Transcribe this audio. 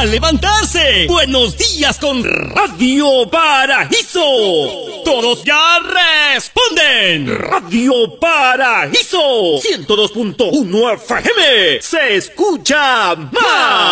a levantarse. Buenos días con Radio Paraíso. Todos ya responden. Radio Paraíso 102.1 FM. Se escucha más.